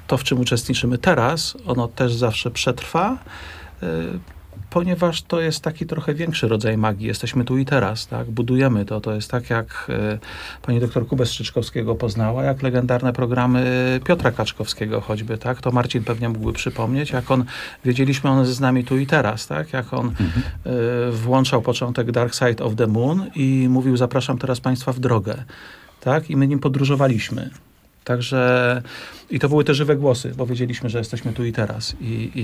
to, w czym uczestniczymy teraz, ono też zawsze przetrwa, ponieważ to jest taki trochę większy rodzaj magii. Jesteśmy tu i teraz, tak? Budujemy to. To jest tak, jak pani doktor Kubę Strzyczkowskiego poznała, jak legendarne programy Piotra Kaczkowskiego choćby, tak? To Marcin pewnie mógłby przypomnieć, jak wiedzieliśmy, on jest z nami tu i teraz, tak? Jak on włączał początek Dark Side of the Moon i mówił, zapraszam teraz państwa w drogę, tak? I my nim podróżowaliśmy. Także i to były te żywe głosy, bo wiedzieliśmy, że jesteśmy tu i teraz.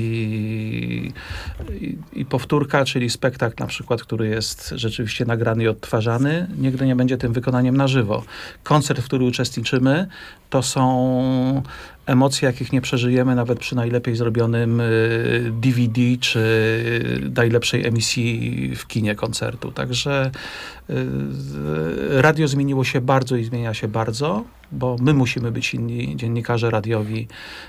I powtórka, czyli spektakl na przykład, który jest rzeczywiście nagrany i odtwarzany, nigdy nie będzie tym wykonaniem na żywo. Koncert, w który uczestniczymy, to są emocje, jakich nie przeżyjemy nawet przy najlepiej zrobionym DVD, czy najlepszej emisji w kinie koncertu. Także radio zmieniło się bardzo i zmienia się bardzo, bo my musimy być inni, dziennikarze radiowi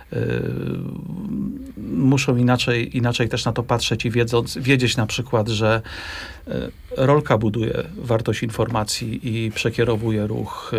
muszą inaczej też na to patrzeć i wiedzieć na przykład, że rolka buduje wartość informacji i przekierowuje ruch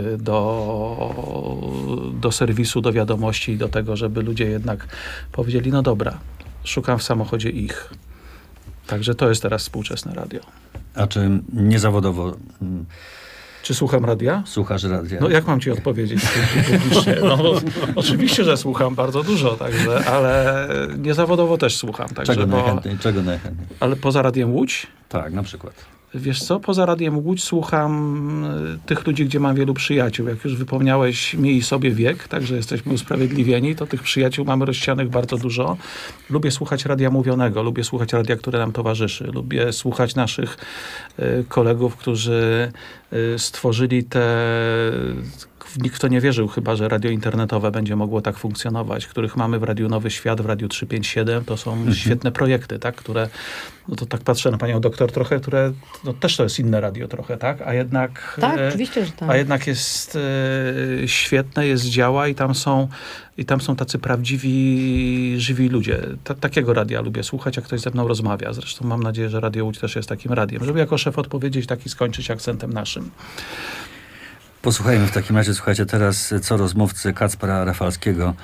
do serwisu, do wiadomości i do tego, żeby ludzie jednak powiedzieli, no dobra, szukam w samochodzie ich. Także to jest teraz współczesne radio. A czy niezawodowo... Czy słucham radia? Słuchasz radia? No jak mam ci odpowiedzieć publicznie? No, oczywiście, że słucham bardzo dużo, także, ale niezawodowo też słucham. Także, Czego najchętniej? Ale poza Radiem Łódź? Tak, na przykład. Wiesz co, poza Radiem Łódź słucham tych ludzi, gdzie mam wielu przyjaciół. Jak już wypomniałeś, miej sobie wiek, także jesteśmy usprawiedliwieni, to tych przyjaciół mamy rozsianych bardzo dużo. Lubię słuchać radia mówionego, lubię słuchać radia, które nam towarzyszy. Lubię słuchać naszych kolegów, którzy stworzyli nikt w to nie wierzył chyba, że radio internetowe będzie mogło tak funkcjonować, których mamy w Radiu Nowy Świat, w Radiu 357. To są świetne projekty, tak, które, no to tak patrzę na panią doktor trochę, które, no też to jest inne radio trochę, tak, a jednak... Tak, oczywiście, że tak. A jednak jest świetne, działa i tam są tacy prawdziwi, żywi ludzie. Takiego radia lubię słuchać, jak ktoś ze mną rozmawia. Zresztą mam nadzieję, że Radio Łódź też jest takim radiem. Żeby jako szef odpowiedzieć, taki skończyć akcentem naszym. Posłuchajmy w takim razie, słuchajcie, teraz co rozmówcy Kacpra Rafalskiego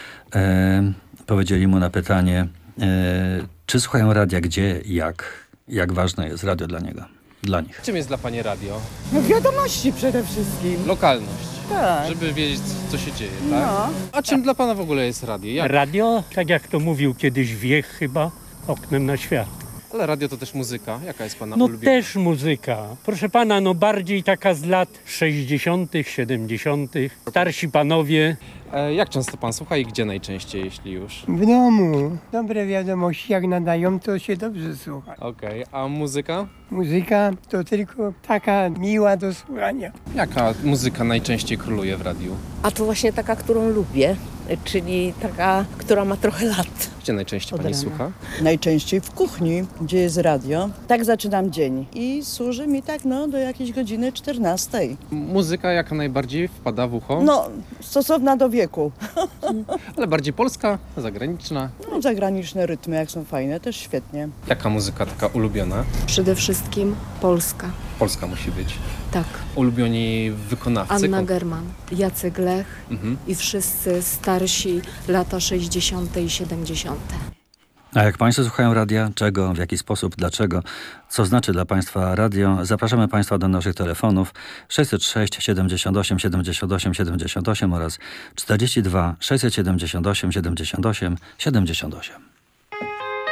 powiedzieli mu na pytanie, czy słuchają radia, gdzie, jak ważne jest radio dla nich. Czym jest dla pani radio? No wiadomości przede wszystkim. Lokalność. Tak. Żeby wiedzieć, co się dzieje, tak? No. A czym dla pana w ogóle jest radio? Radio, tak jak to mówił kiedyś Wiech chyba, oknem na świat. Ale radio to też muzyka. Jaka jest pana No ulubiona? też muzyka. Proszę pana, no bardziej taka z lat 60., 70. Starsi panowie. Jak często pan słucha i gdzie najczęściej, jeśli już? W domu. Dobre wiadomości jak nadają, to się dobrze słucha. Okej, a muzyka? Muzyka to tylko taka miła do słuchania. Jaka muzyka najczęściej króluje w radiu? A to właśnie taka, którą lubię, czyli taka, która ma trochę lat. Gdzie najczęściej Od pani rana. słucha? Najczęściej w kuchni, gdzie jest radio. Tak zaczynam dzień i służy mi tak do jakiejś godziny 14. Muzyka jaka najbardziej wpada w ucho? No, stosowna do wieku. Ale bardziej polska, zagraniczna? No, zagraniczne rytmy, jak są fajne, też świetnie. Jaka muzyka taka ulubiona? Przede wszystkim Polska. Polska musi być. Tak. Ulubioni wykonawcy? Anna German, Jacek Lech Mhm. i wszyscy starsi lata 60. i 70. A jak państwo słuchają radia, czego, w jaki sposób, dlaczego, co znaczy dla państwa radio, zapraszamy państwa do naszych telefonów 606 78 78 78 oraz 42 678 78 78.